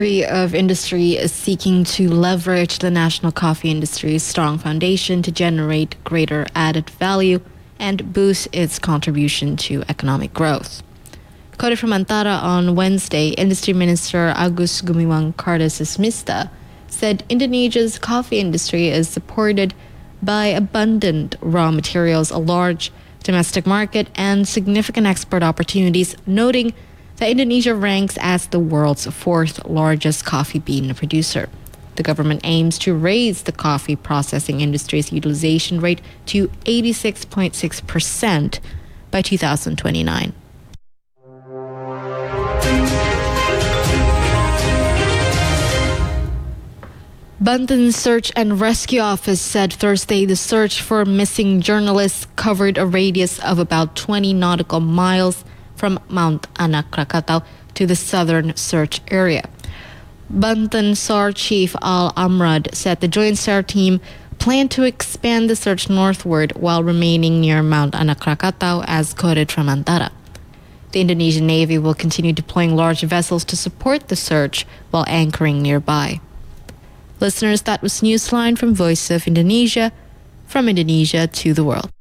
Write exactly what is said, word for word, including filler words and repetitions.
of Industry is seeking to leverage the national coffee industry's strong foundation to generate greater added value and boost its contribution to economic growth. Quoted from Antara on Wednesday, Industry Minister Agus Gumiwang Kardasismista said Indonesia's coffee industry is supported by abundant raw materials, a large domestic market, and significant export opportunities, noting that Indonesia ranks as the world's fourth largest coffee bean producer. The government aims to raise the coffee processing industry's utilization rate to eighty-six point six percent by two thousand twenty-nine. Banten Search and Rescue Office said Thursday the search for missing journalists covered a radius of about twenty nautical miles from Mount Anak Krakatau to the southern search area. Banten S A R Chief Al Amrad said the Joint S A R team planned to expand the search northward while remaining near Mount Anak Krakatau, as quoted from Antara. The Indonesian Navy will continue deploying large vessels to support the search while anchoring nearby. Listeners, that was Newsline from Voice of Indonesia, from Indonesia to the world.